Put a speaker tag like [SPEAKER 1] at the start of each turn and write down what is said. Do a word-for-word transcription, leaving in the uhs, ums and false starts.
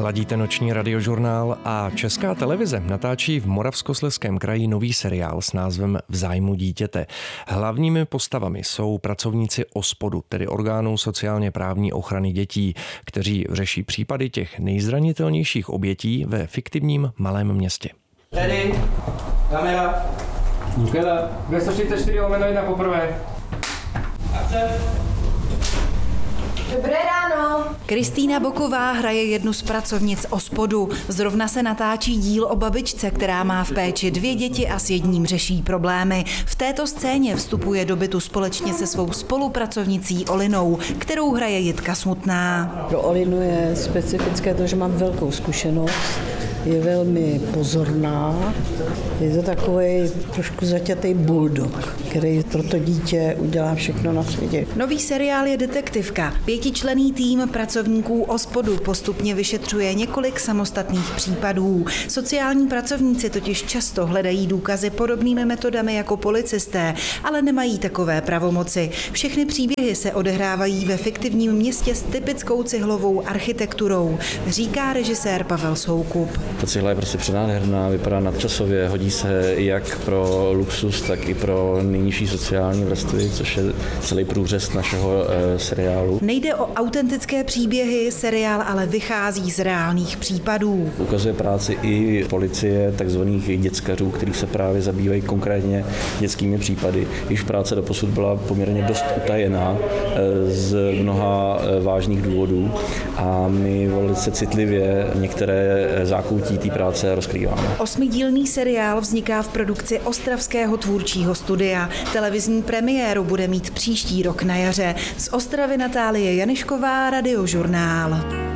[SPEAKER 1] Ladíte noční radiožurnál a Česká televize natáčí v Moravskoslezském kraji nový seriál s názvem V zájmu dítěte. Hlavními postavami jsou pracovníci OSPODu, tedy orgánů sociálně právní ochrany dětí, kteří řeší případy těch nejzranitelnějších obětí ve fiktivním malém městě.
[SPEAKER 2] Ready, kamera, Nukela, dvě stě čtyřicet čtyři lomeno jedna poprvé. Akce.
[SPEAKER 3] Dobré ráno.
[SPEAKER 4] Kristýna Boková hraje jednu z pracovnic OSPODu. Zrovna se natáčí díl o babičce, která má v péči dvě děti a s jedním řeší problémy. V této scéně vstupuje do bytu společně se svou spolupracovnicí Olinou, kterou hraje Jitka Smutná.
[SPEAKER 5] Pro Olinu je specifické to, že mám velkou zkušenost. Je velmi pozorná. Je to takový trošku zaťatý bulldog, který pro to dítě udělá všechno na světě.
[SPEAKER 4] Nový seriál je detektivka. Pětičlenný tým pracovníků OSPODu postupně vyšetřuje několik samostatných případů. Sociální pracovníci totiž často hledají důkazy podobnými metodami jako policisté, ale nemají takové pravomoci. Všechny příběhy se odehrávají ve fiktivním městě s typickou cihlovou architekturou, říká režisér Pavel Soukup.
[SPEAKER 6] Ta cihla je prostě přenádherná, vypadá nadčasově, hodí se jak pro luxus, tak i pro nejnižší sociální vrstvy, což je celý průřez našeho e, seriálu.
[SPEAKER 4] Nejde o autentické příběhy, seriál ale vychází z reálných případů.
[SPEAKER 6] Ukazuje práci i policie, takzvaných děckařů, kteří se právě zabývají konkrétně dětskými případy. Již práce doposud byla poměrně dost utajená e, z mnoha e, vážných důvodů a my velice citlivě některé zákoutí té práce rozkrýváme.
[SPEAKER 4] Osmidílný seriál vzniká v produkci Ostravského tvůrčího studia. Televizní premiéru bude mít příští rok na jaře. Z Ostravy Natálie Janišková, Radiožurnál.